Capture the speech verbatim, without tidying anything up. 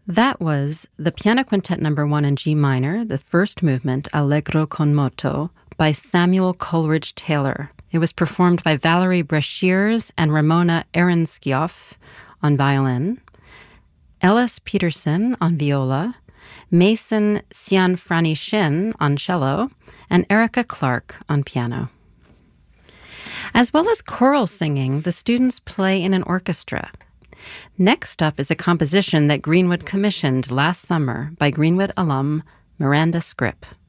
That was the Piano Quintet Number One in G minor, the first movement, Allegro con moto, by Samuel Coleridge Taylor. It was performed by Valerie Brashears and Ramona Aronskioff on violin, Ellis Peterson on viola, Mason Cianfrani Shin on cello, and Erica Clark on piano. As well as choral singing, the students play in an orchestra. Next up is a composition that Greenwood commissioned last summer by Greenwood alum Miranda Scripp.